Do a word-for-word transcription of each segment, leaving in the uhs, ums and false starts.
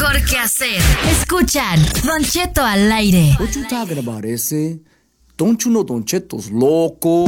mejor que hacer. Escuchan Don Cheto al aire. What you talking about, ese? Don't you know Don Cheto's loco?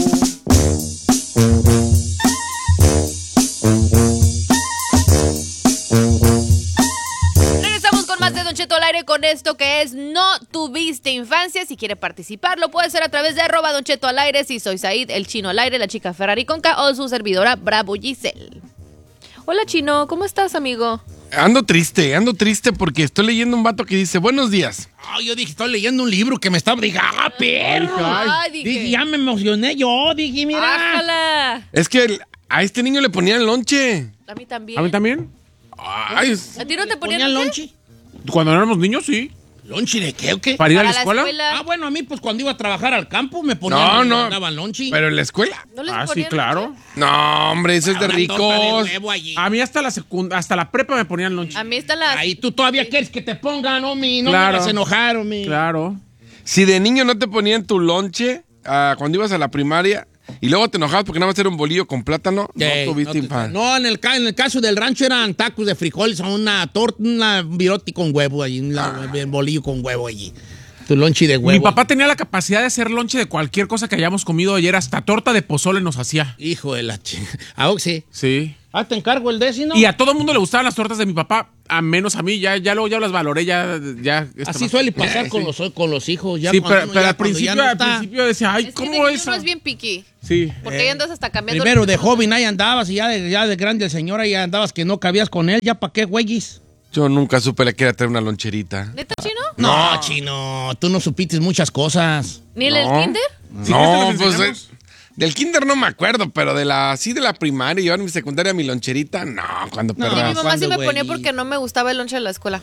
Regresamos con más de Don Cheto al aire con esto que es No Tuviste Infancia. Si quiere participar, lo puede hacer a través de arroba Don Cheto al aire. Si soy Said, el Chino al aire, la chica Ferrari con K o su servidora Bravo Giselle. Hola Chino, ¿cómo estás, amigo? Ando triste, ando triste porque estoy leyendo un vato que dice, buenos días. Oh, yo dije, estoy leyendo un libro que me está... Dije, ¡ah, perro! Ay, dije. Dije, ya me emocioné yo, dije, mira. ¡Ájala! Es que el- a este niño le ponían lonche. A mí también. ¿A mí también? Ay, es- ¿A ti no te ponían ¿Ponían lonche? lonche? Cuando éramos niños, sí. ¿Lonche de qué o qué? ¿Para ir a la Para escuela? Ah, bueno, a mí, pues, cuando iba a trabajar al campo, me ponían... no, me no. daban lonche. Pero en la escuela. ¿No les Ah, sí, ponían claro. lonche? No, hombre, eso es de Una torta ricos. de huevo allí. A mí hasta la secund hasta la prepa me ponían lonche. A mí están las... Ahí tú todavía quieres que te pongan, homie. No Claro. me hagas enojar, homie. Claro. Si de niño no te ponían tu lonche ah, cuando ibas a la primaria y luego te enojabas porque nada más era un bolillo con plátano, Eh, no tuviste no, infancia. No, en el, ca- en el caso del rancho eran tacos de frijoles o una torta, una biroti con huevo allí, un Ah. bolillo con huevo allí. Tu lonche de huevo. Mi papá tenía la capacidad de hacer lonche de cualquier cosa que hayamos comido ayer. Hasta torta de pozole nos hacía. Hijo de la chica. Ah, sí. Sí. Ah, te encargo el décimo. Y a todo mundo le gustaban las tortas de mi papá, a menos a mí. Ya, ya luego ya las valoré, ya... ya Así suele pasar con, los, con los hijos. Ya Sí, cuando pero, uno pero ya- al cuando ya principio, no al está. principio decía, ay, Es que ¿cómo de niño es? uno es bien piqui. Sí. Porque ahí andas hasta cambiando... Primero de joven ahí andabas y ya de, ya de grande el señor ahí andabas que no cabías con él. ¿Ya para qué, güeyes? Yo nunca supe le que era traer una loncherita. ¿Neta, Chino? No, chino, tú no supiste muchas cosas. ¿Ni el No. kinder? ¿Sí No, que te las pues enseñamos? eh, del kinder no me acuerdo, pero de la sí de la primaria, yo en mi secundaria mi loncherita, no, cuando No. Y perdón. mi mamá sí ¿cuándo, me ponía güey? porque no me gustaba el lonche de la escuela.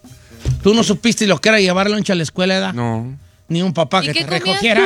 Tú no supiste lo que era llevar lonche a la escuela, ¿edad? No. Ni un papá ¿Y que qué te comías? recogiera.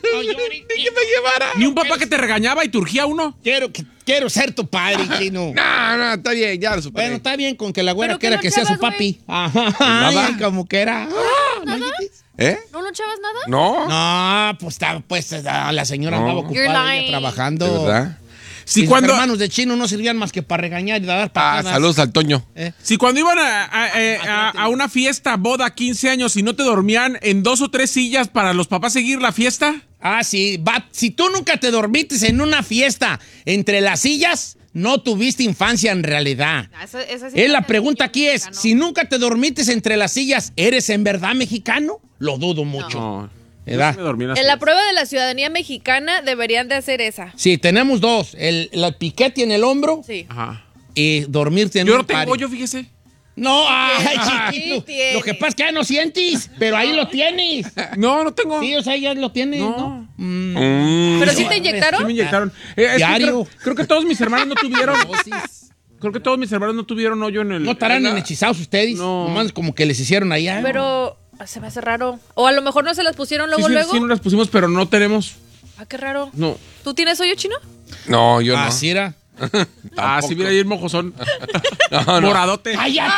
¿Qué me llevara? Ni un papá que te regañaba y te urgía uno. Quiero, que- quiero ser tu padre, chino. No, no, está bien, ya lo superé. Bueno, está bien con que la güera ¿Pero qué quiera que sea su lonchabas, papi. Ajá, nada. ay, como que era. Ah, ¿no dijiste? ¿Eh? ¿No lonchabas nada? No. No, pues, está, pues ah, la señora No. andaba You're ocupada ella lying. trabajando. ¿De verdad? Si Y cuando, Los hermanos de chino no servían más que para regañar y dar Ah, patadas. saludos al Toño. ¿Eh? si cuando iban a, a- eh, a- a una fiesta, boda, quince años y no te dormían en dos o tres sillas para los papás seguir la fiesta. Ah, sí. Va, si tú nunca te dormiste en una fiesta entre las sillas, no tuviste infancia en realidad. Ah, esa- esa sí Es la me pregunta niño aquí es, mexicano. si nunca te dormites entre las sillas, ¿eres en verdad mexicano? Lo dudo mucho. No. ¿Verdad? Yo sí me dormí en las En la sillas. prueba de la ciudadanía mexicana deberían de hacer esa. Sí, tenemos dos. El, el piquete en el hombro Sí. Ajá. y dormirte en Yo un no tengo, party. yo fíjese. No, ay, Sí chiquito. tiene. Lo que pasa es que ya no sientes, pero ahí lo tienes. No, no tengo. Sí, o sea, ya lo tienes, ¿no? No. Mm. Mm. ¿Pero sí te Sí me inyectaron? inyectaron. Eh, es que Diario. creo, creo que todos mis hermanos no tuvieron. Creo que todos mis hermanos no tuvieron hoyo en el. ¿No estarán en la- hechizados ustedes? No. Nomás como que les hicieron allá. Pero se me hace raro. O a lo mejor no se las pusieron Sí, luego, sí, luego. sí, nos las pusimos, pero no tenemos. Ah, qué raro. No. ¿Tú tienes hoyo, Chino? No, yo no. Así era. Ah, sí, mira ahí el mojosón. No, no. Moradote. ¡Cállate!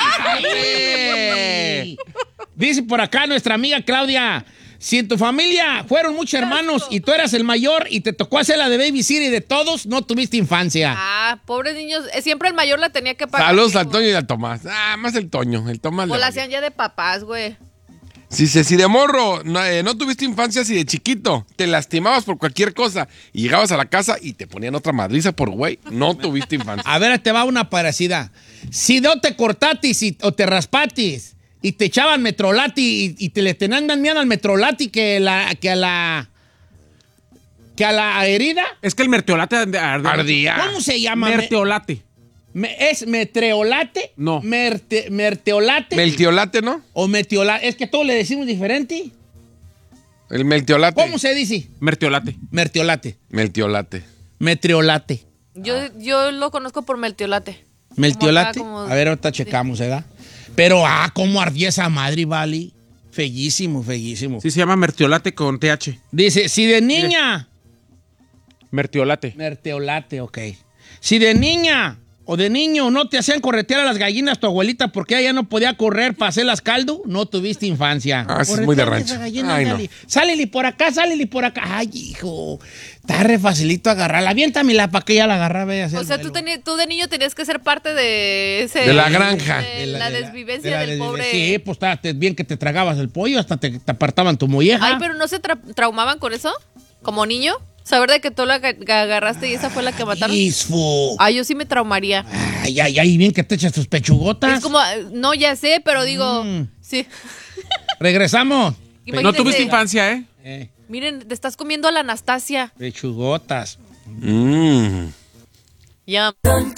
cállate! Dice por acá nuestra amiga Claudia, si en tu familia fueron muchos hermanos y tú eras el mayor y te tocó hacer la de babysitter de todos, no tuviste infancia. Ah, pobres niños. Eh, Siempre el mayor la tenía que pagar. Saludos al Toño y al Tomás. Ah, más el Toño. El Tomás. O le la valió. hacían ya de papás, güey. Si, si, si de morro no, eh, no tuviste infancia, si de chiquito te lastimabas por cualquier cosa y llegabas a la casa y te ponían otra madriza por güey, no tuviste infancia. A ver, te va una parecida. Si no te cortatis y- o te raspatis y te echaban metrolati y, y te le tenían más miedo al metrolati que, la, que a la que a la herida, Es que el merteolate ard- ardía. Ardía. ¿cómo se llama? Merteolate. Me- ¿Es metreolate? No. Merte- ¿Merteolate? Meltiolate, ¿no? ¿O metiolate? Es que todos le decimos diferente. El meltiolate. ¿Cómo se dice? Merteolate. Merteolate. Meltiolate. Metriolate. Yo, yo lo conozco por meltiolate. Meltiolate. Como acá, como- A ver, ahorita checamos, ¿verdad? Pero, ah, cómo ardía esa madre, vale. Fellísimo, fellísimo. Sí, se llama merteolate con T H. Dice, si de niña... Merteolate. Merteolate, ok. Si de niña O de niño, ¿no te hacían corretear a las gallinas tu abuelita porque ella no podía correr para hacerlas caldo? No tuviste infancia. Ah, eso es muy de Correteale rancho. esa gallina, Ay, no. dale. Sálele por acá, sálele por acá. Ay, hijo, está re facilito agarrarla. Aviéntamela para que ella la agarraba. y hacer O sea, vuelo. tú, teni- tú de niño tenías que ser parte de ese... De la granja. de De la, de desvivencia de la del desvive- pobre... Sí, pues está te- bien que te tragabas el pollo, hasta te, te apartaban tu molleja. Ay, pero ¿no se tra- traumaban con eso? ¿Como niño? ¿Saber de que tú la aga- agarraste y esa fue la que mataron? Isfo. Ay, yo sí me traumaría. Ay, ay, ay, bien que te echas tus pechugotas. Es como, no, ya sé, pero digo, Mm. sí. Regresamos. No Imagínense, tuviste infancia, ¿eh? Eh, Miren, te estás comiendo a la Anastasia. pechugotas. Mm. Ya.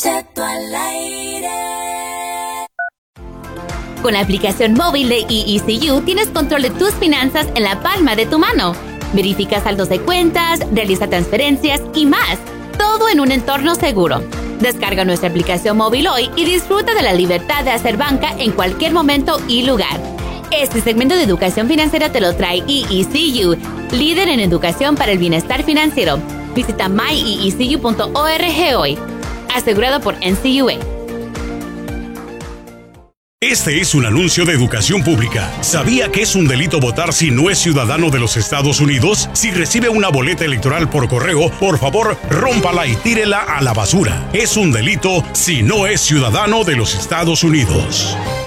Con la aplicación móvil de E E C U tienes control de tus finanzas en la palma de tu mano. Verifica saldos de cuentas, realiza transferencias y más. Todo en un entorno seguro. Descarga nuestra aplicación móvil hoy y disfruta de la libertad de hacer banca en cualquier momento y lugar. Este segmento de educación financiera te lo trae E E C U, líder en educación para el bienestar financiero. Visita my e e c u punto org hoy. Asegurado por N C U A. Este es un anuncio de educación pública. ¿Sabía que es un delito votar si no es ciudadano de los Estados Unidos? Si recibe una boleta electoral por correo, por favor, rómpala y tírela a la basura. Es un delito si no es ciudadano de los Estados Unidos.